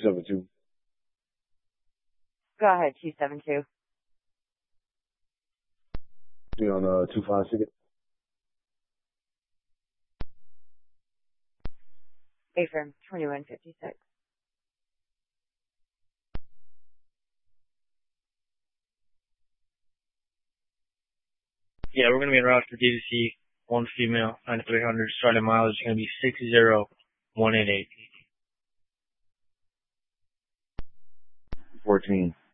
272. Go ahead, 272. Be on 256. A-firm, 2156. Yeah, we're going to be en route for DVC, one female, 9300, starting mileage is going to be 60188. 14.